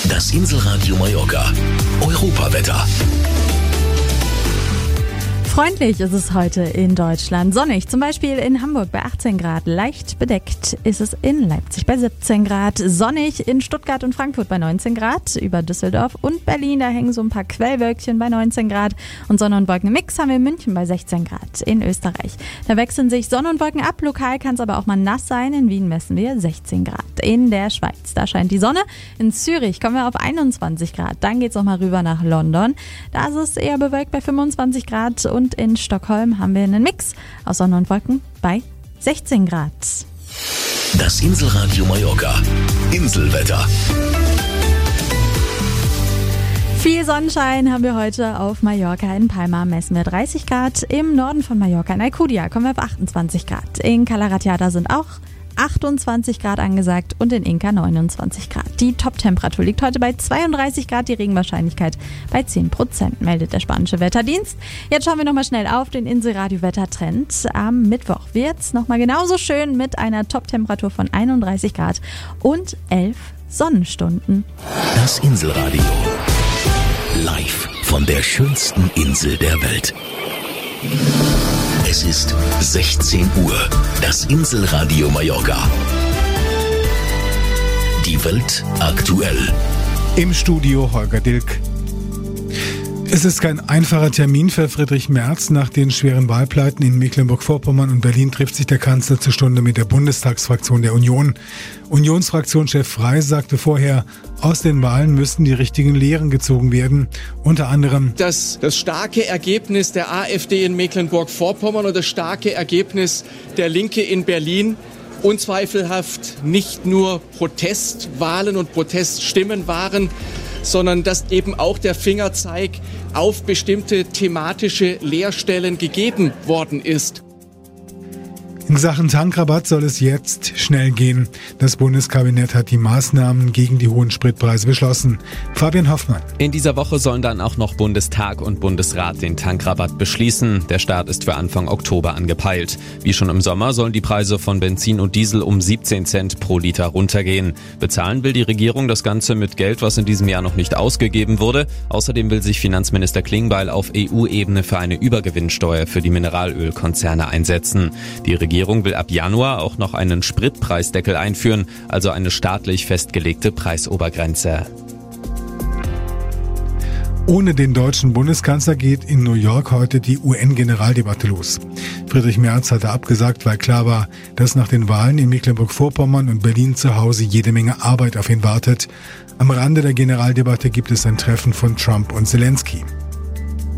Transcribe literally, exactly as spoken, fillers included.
Das Inselradio Mallorca. Europawetter. Freundlich ist es heute in Deutschland. Sonnig, zum Beispiel in Hamburg bei achtzehn Grad. Leicht bedeckt ist es in Leipzig bei siebzehn Grad. Sonnig in Stuttgart und Frankfurt bei neunzehn Grad. Über Düsseldorf und Berlin, da hängen so ein paar Quellwölkchen bei neunzehn Grad. Und Sonne- und Wolkenmix haben wir in München bei sechzehn Grad. In Österreich, da wechseln sich Sonne und Wolken ab. Lokal kann es aber auch mal nass sein. In Wien messen wir sechzehn Grad. In der Schweiz, da scheint die Sonne. In Zürich kommen wir auf einundzwanzig Grad. Dann geht es nochmal rüber nach London. Da ist es eher bewölkt bei fünfundzwanzig Grad. Und in Stockholm haben wir einen Mix aus Sonne und Wolken bei sechzehn Grad. Das Inselradio Mallorca. Inselwetter. Viel Sonnenschein haben wir heute auf Mallorca. In Palma messen wir dreißig Grad. Im Norden von Mallorca in Alcudia kommen wir auf achtundzwanzig Grad. In Cala Ratjada sind auch achtundzwanzig Grad angesagt und in Inca neunundzwanzig Grad. Die Top-Temperatur liegt heute bei zweiunddreißig Grad, die Regenwahrscheinlichkeit bei zehn Prozent, meldet der spanische Wetterdienst. Jetzt schauen wir nochmal schnell auf den Inselradio-Wettertrend. Am Mittwoch wird es nochmal genauso schön mit einer Top-Temperatur von einunddreißig Grad und elf Sonnenstunden. Das Inselradio. Live von der schönsten Insel der Welt. Es ist sechzehn Uhr. Das Inselradio Mallorca. Die Welt aktuell. Im Studio Holger Dilk. Es ist kein einfacher Termin für Friedrich Merz. Nach den schweren Wahlpleiten in Mecklenburg-Vorpommern und Berlin trifft sich der Kanzler zur Stunde mit der Bundestagsfraktion der Union. Unionsfraktionschef Frey sagte vorher, aus den Wahlen müssten die richtigen Lehren gezogen werden. Unter anderem dass das starke Ergebnis der AfD in Mecklenburg-Vorpommern und das starke Ergebnis der Linke in Berlin unzweifelhaft nicht nur Protestwahlen und Proteststimmen waren, sondern dass eben auch der Fingerzeig auf bestimmte thematische Leerstellen gegeben worden ist. In Sachen Tankrabatt soll es jetzt schnell gehen. Das Bundeskabinett hat die Maßnahmen gegen die hohen Spritpreise beschlossen. Fabian Hoffmann. In dieser Woche sollen dann auch noch Bundestag und Bundesrat den Tankrabatt beschließen. Der Start ist für Anfang Oktober angepeilt. Wie schon im Sommer sollen die Preise von Benzin und Diesel um siebzehn Cent pro Liter runtergehen. Bezahlen will die Regierung das Ganze mit Geld, was in diesem Jahr noch nicht ausgegeben wurde. Außerdem will sich Finanzminister Klingbeil auf E U-Ebene für eine Übergewinnsteuer für die Mineralölkonzerne einsetzen. Die Regierung Die Regierung will ab Januar auch noch einen Spritpreisdeckel einführen, also eine staatlich festgelegte Preisobergrenze. Ohne den deutschen Bundeskanzler geht in New York heute die U N-Generaldebatte los. Friedrich Merz hatte abgesagt, weil klar war, dass nach den Wahlen in Mecklenburg-Vorpommern und Berlin zu Hause jede Menge Arbeit auf ihn wartet. Am Rande der Generaldebatte gibt es ein Treffen von Trump und Zelensky.